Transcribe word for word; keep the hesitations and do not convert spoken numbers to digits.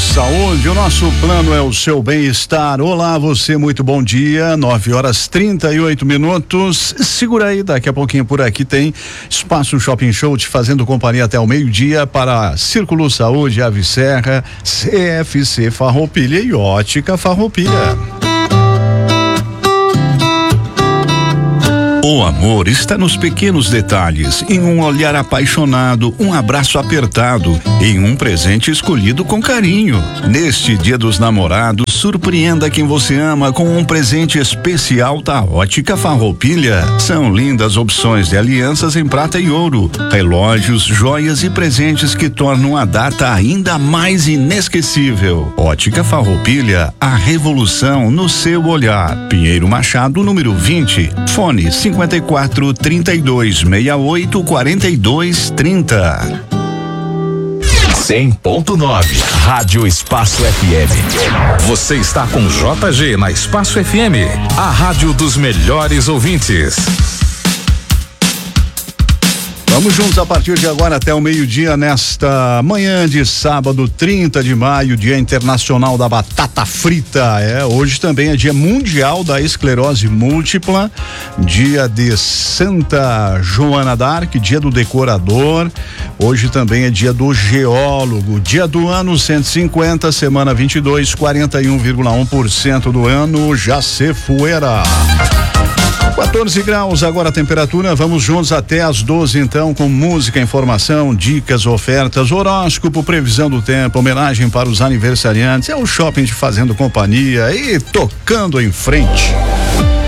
Saúde, o nosso plano é o seu bem-estar. Olá, você, muito bom dia. nove horas trinta e oito minutos. Segura aí, daqui a pouquinho por aqui tem Espaço Shopping Show te fazendo companhia até o meio-dia para Círculo Saúde, Ave Serra, C F C Farroupilha e Ótica Farroupilha. O amor está nos pequenos detalhes, em um olhar apaixonado, um abraço apertado, em um presente escolhido com carinho. Neste Dia dos Namorados, surpreenda quem você ama com um presente especial da Ótica Farroupilha. São lindas opções de alianças em prata e ouro, relógios, joias e presentes que tornam a data ainda mais inesquecível. Ótica Farroupilha, a revolução no seu olhar. Pinheiro Machado, número vinte, fone cinquenta e quatro, trinta e dois, sessenta e oito, quarenta e dois, trinta. cem ponto nove Rádio Espaço F M. Você está com J G na Espaço F M, a rádio dos melhores ouvintes. Vamos juntos a partir de agora até o meio-dia nesta manhã de sábado, trinta de maio, Dia Internacional da Batata Frita. É, hoje também é Dia Mundial da Esclerose Múltipla, Dia de Santa Joana d'Arc, Dia do Decorador. Hoje também é Dia do Geólogo, Dia do Ano cento e cinquenta, semana vinte e dois, quarenta e um vírgula um por cento do ano já se fuera. quatorze graus agora a temperatura, vamos juntos até às doze então com música, informação, dicas, ofertas, horóscopo, previsão do tempo, homenagem para os aniversariantes, é o shopping te fazendo companhia e tocando em frente.